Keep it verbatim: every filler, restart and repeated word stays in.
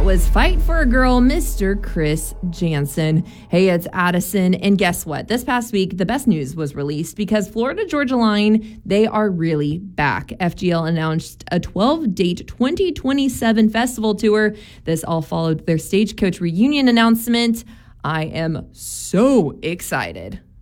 That was Fight for a Girl, Mister Chris Jansen. Hey, it's Addison. And guess what? This past week, the best news was released because Florida Georgia Line, they are really back. F G L announced a twelve-date twenty twenty-seven festival tour. This all followed their Stagecoach reunion announcement. I am so excited.